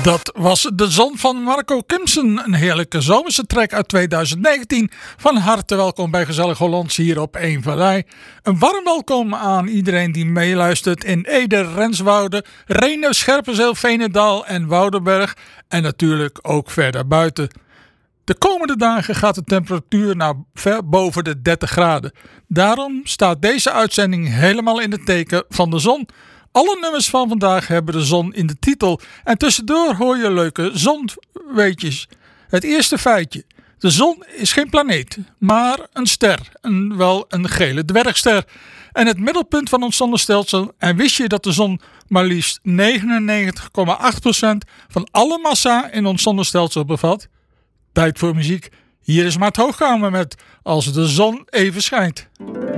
Dat was De Zon van Marco Kimson, een heerlijke zomerse track uit 2019. Van harte welkom bij Gezellig Hollands hier op Eén Vallei. Een warm welkom aan iedereen die meeluistert in Ede, Renswoude, Rhenen, Scherpenzeel, Veenendaal en Woudenberg. En natuurlijk ook verder buiten. De komende dagen gaat de temperatuur naar ver boven de 30 graden. Daarom staat deze uitzending helemaal in het teken van de zon. Alle nummers van vandaag hebben de zon in de titel. En tussendoor hoor je leuke zonweetjes. Het eerste feitje. De zon is geen planeet, maar een ster. Wel een gele dwergster. En het middelpunt van ons zonnestelsel. En wist je dat de zon maar liefst 99,8% van alle massa in ons zonnestelsel bevat? Tijd voor muziek. Hier is Maart Hoogkamer met Als de zon even schijnt.